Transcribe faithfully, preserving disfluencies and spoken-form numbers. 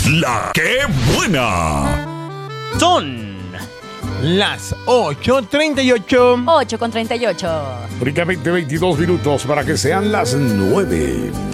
La que buena. Son las ocho treinta y ocho. ocho con treinta y ocho. Únicamente veintidós minutos para que sean las nueve.